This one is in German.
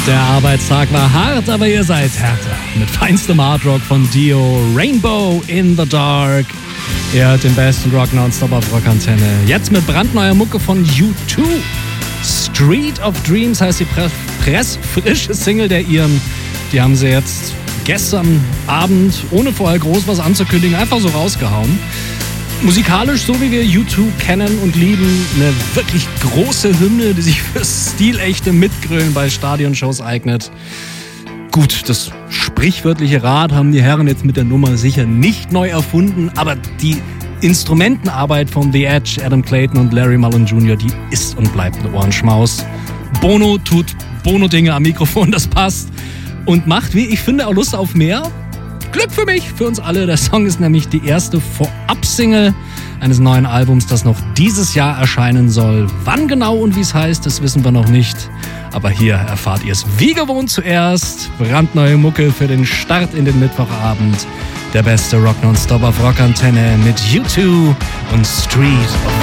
Der Arbeitstag war hart, aber ihr seid härter. Mit feinstem Hardrock von Dio, Rainbow in the Dark. Ihr hört den besten Rock nonstop auf Rockantenne. Jetzt mit brandneuer Mucke von U2. Street of Dreams heißt die pressfrische Single der Iren. Die haben sie jetzt gestern Abend, ohne vorher groß was anzukündigen, einfach so rausgehauen. Musikalisch, so wie wir U2 kennen und lieben, eine wirklich große Hymne, die sich für stilechte Mitgrölen bei Stadionshows eignet. Gut, das sprichwörtliche Rad haben die Herren jetzt mit der Nummer sicher nicht neu erfunden, aber die Instrumentenarbeit von The Edge, Adam Clayton und Larry Mullen Jr., die ist und bleibt eine Ohrenschmaus. Bono tut Bono-Dinge am Mikrofon, das passt und macht, wie ich finde, auch Lust auf mehr. Glück für mich, für uns alle. Der Song ist nämlich die erste Vorab-Single eines neuen Albums, das noch dieses Jahr erscheinen soll. Wann genau und wie es heißt, das wissen wir noch nicht. Aber hier erfahrt ihr es wie gewohnt zuerst. Brandneue Mucke für den Start in den Mittwochabend. Der beste Rock nonstop auf Rockantenne mit U2 und Street of